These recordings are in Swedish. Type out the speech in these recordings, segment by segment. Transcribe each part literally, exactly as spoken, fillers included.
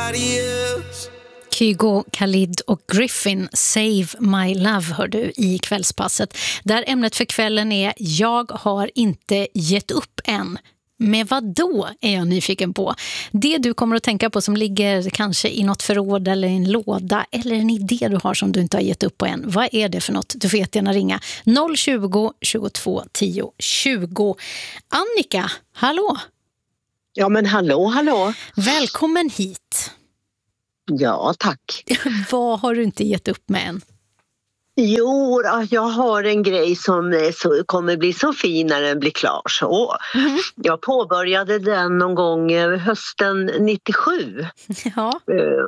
nobody else. Kygo, Khalid och Griffin, Save My Love hör du i kvällspasset. Där ämnet för kvällen är Jag har inte gett upp än. Med vad då är jag nyfiken på. Det du kommer att tänka på som ligger kanske i något förråd eller i en låda eller en idé du har som du inte har gett upp på än. Vad är det för något? Du får jättegärna ringa noll tjugo, tjugotvå, tio, tjugo. Annika, hallå? Ja men hallå, hallå. Välkommen hit. Ja, tack. Vad har du inte gett upp med än? Jo, jag har en grej som är så, kommer bli så fin när den blir klar. Så. Mm. Jag påbörjade den någon gång hösten nittiosju. Ja.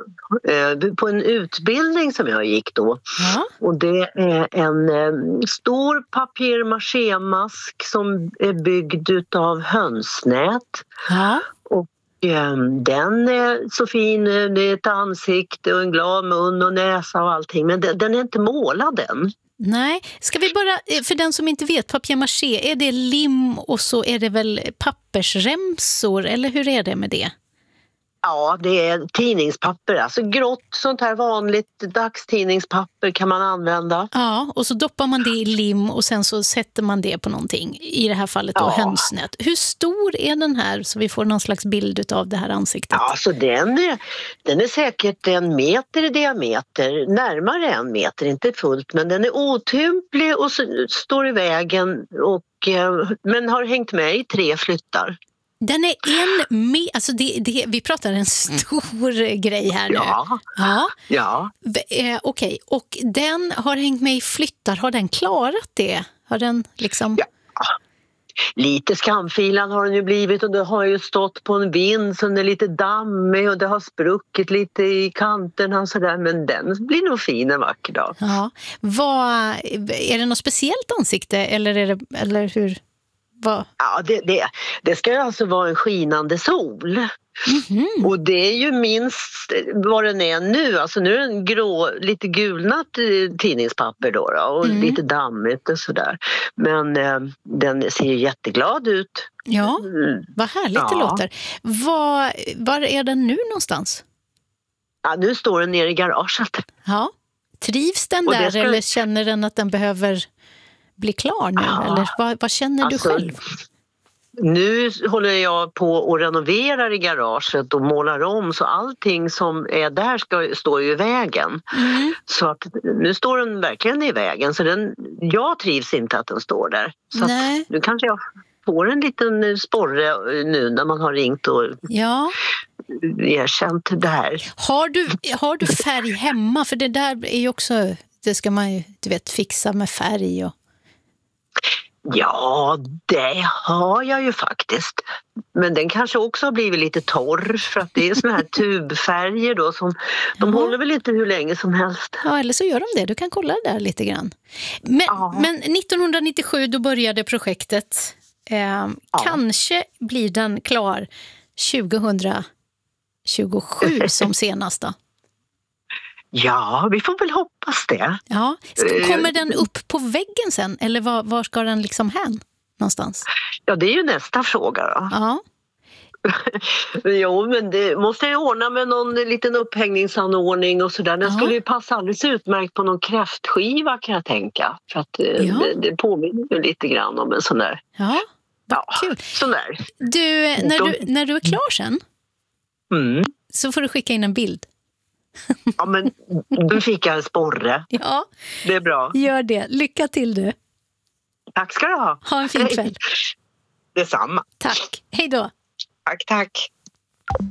På en utbildning som jag gick då. Ja. Och det är en stor papier-maché-mask som är byggd av hönsnät. Ja. Och den är så fin, det är ett ansikte och en glad mun och näsa och allting, men den är inte målad än. Nej, ska vi bara, för den som inte vet, papier-maché, är det lim och så är det väl pappersremsor, eller hur är det med det? Ja, det är tidningspapper, alltså grått sånt här vanligt dagstidningspapper kan man använda. Ja, och så doppar man det i lim och sen så sätter man det på någonting, i det här fallet då ja. hönsnät. Hur stor är den här så vi får någon slags bild av det här ansiktet? Ja, så den är, den är säkert en meter i diameter, närmare en meter, inte fullt, men den är otymplig och så, står i vägen och, men har hängt med i tre flyttar. Den är en med, alltså det, det, vi pratar en stor grej här nu. Ja, ja. ja. Eh, Okej, okay. Och den har hängt med i flyttar, har den klarat det? Har den liksom... Ja. Lite skamfilan har den ju blivit och det har ju stått på en vind så den är lite dammig och det har spruckit lite i kanterna och sådär, men den blir nog fin en vacker dag. Ja. Vad, är det något speciellt ansikte eller, är det, eller hur... Vad? Ja, det, det, det ska ju alltså vara en skinande sol. Mm-hmm. Och det är ju minst vad den är nu. Alltså nu är den grå, lite gulnat tidningspapper då, då och mm. lite dammigt och sådär. Men eh, den ser ju jätteglad ut. Ja, vad härligt ja. Det låter. Var, var är den nu någonstans? Ja, nu står den nere i garaget. Ja, trivs den där ska... eller känner den att den behöver... bli klar nu, ja. Eller vad, vad känner alltså, du själv? Nu håller jag på och renoverar i garaget och målar om så allting som är där ska stå i vägen. Mm. Så att nu står den verkligen i vägen så den, jag trivs inte att den står där. Så att nu kanske jag får en liten sporre nu när man har ringt och ja. erkänt det här. Har du, har du färg hemma? För det där är ju också, det ska man ju du vet, fixa med färg och ja, det har jag ju faktiskt. Men den kanske också har blivit lite torr för att det är såna här tubfärger då som de ja. håller väl inte hur länge som helst. Ja, eller så gör de det. Du kan kolla det där lite grann. Men, ja. men nittonhundranittiosju då började projektet. Eh, ja. Kanske blir den klar tjugohundratjugosju som senast då? Ja, vi får väl hoppas det. Ja. Kommer den upp på väggen sen? Eller var, var ska den liksom hän någonstans? Ja, det är ju nästa fråga då. Ja. Jo, men det måste jag ordna med någon liten upphängningsanordning och sådär. Den ja. skulle ju passa alldeles utmärkt på någon kräftskiva kan jag tänka. För att ja. det, det påminner ju lite grann om en sån där. Ja, ja kul. Sån där. Du, när du, när du är klar sen mm. så får du skicka in en bild. Ja, men du fick jag en sporre. Ja, det är bra. Gör det. Lycka till du. Tack ska du ha. Ha en fin kväll. Detsamma. Tack. Hej då. Tack, tack.